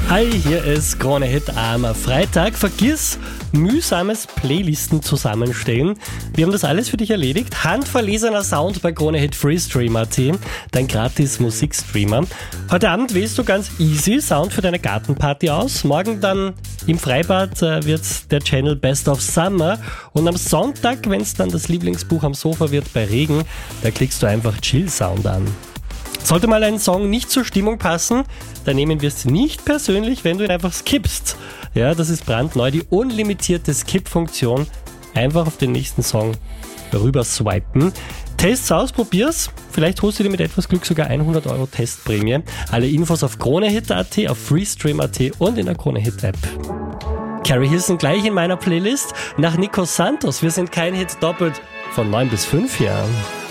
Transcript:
Hi, hier ist Krone Hit am Freitag. Vergiss mühsames Playlisten zusammenstellen. Wir haben das alles für dich erledigt. Handverlesener Sound bei Krone Hit Freestream.at, dein gratis Musikstreamer. Heute Abend wählst du ganz easy Sound für deine Gartenparty aus. Morgen dann im Freibad wird der Channel Best of Summer. Und am Sonntag, wenn es dann das Lieblingsbuch am Sofa wird bei Regen, da klickst du einfach Chill Sound an. Sollte mal ein Song nicht zur Stimmung passen, dann nehmen wir es nicht persönlich, wenn du ihn einfach skippst. Ja, das ist brandneu, die unlimitierte Skip-Funktion. Einfach auf den nächsten Song rüber swipen. Tests aus, probier's. Vielleicht holst du dir mit etwas Glück sogar 100 € Testprämie. Alle Infos auf KroneHit.at, auf Freestream.at und in der KroneHit-App. Carrie Hilson gleich in meiner Playlist. Nach Nico Santos, wir sind kein Hit doppelt von 9 bis 5 Jahren.